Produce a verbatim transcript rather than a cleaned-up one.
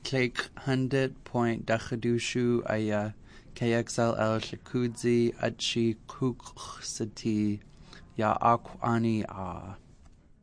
Clake hundred point dachadushu aya K X L L shakudzi achi kuksati ya akwani a.